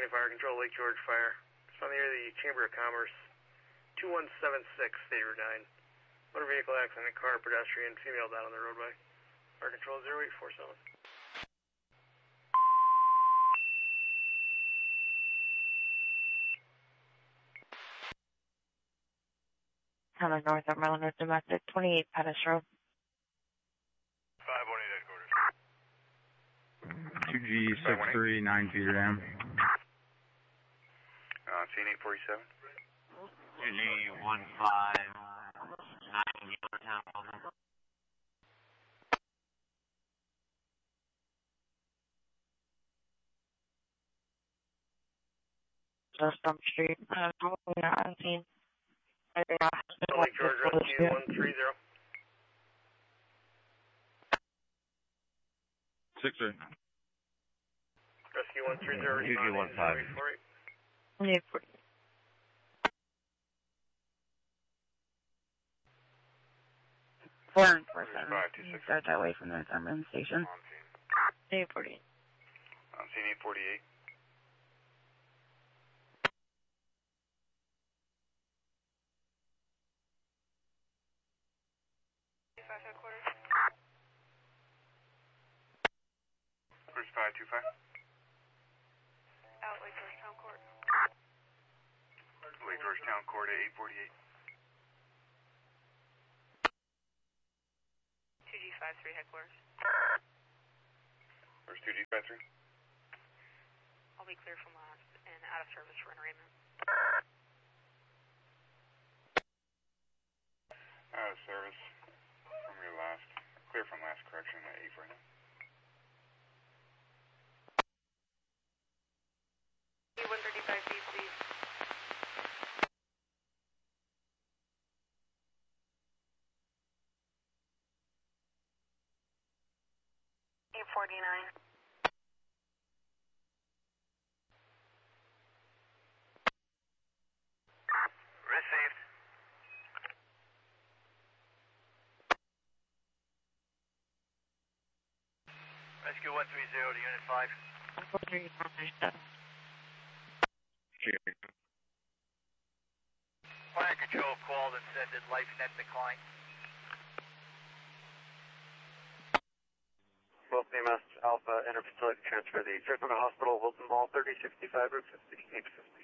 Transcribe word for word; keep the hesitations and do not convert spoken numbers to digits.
County Fire Control, Lake George Fire. It's on the area of the Chamber of Commerce, two one seven six, State Route nine. Motor vehicle accident, car, pedestrian, female down on the roadway. Fire Control zero eight four seven. Town of North Maryland with domestic, twenty-eight Pettis Road. five one eight headquarters. two G six three nine Peter Dam. Uh, scene eight forty-seven. two G one five nine Town. Just Stump Street. Uh, probably not on scene. Lake George Rescue one three zero. Six three. Rescue one three zero. two G one five. Yeah, forty. Four and four seven. Start that way from the Northumberland station. On scene. eight forty. On scene eight forty-eight. Headquarters. First five two five. Out Lake George Town Court. Lake George Town Court at eight forty-eight. two G five three headquarters. First two G five three. I'll be clear from last and out of service for an arraignment. Out of service from your last. Clear from last correction at eight forty-nine. one thirty-five feet, please. eight forty-nine. Received. Rescue one three zero to Unit five. four three seven. Fire Control called and said that life net declined. Well, P M S Alpha Interfacility transfer the Church Hospital, Wilson Mall, thirty sixty-five, Route fifty, eight fifty.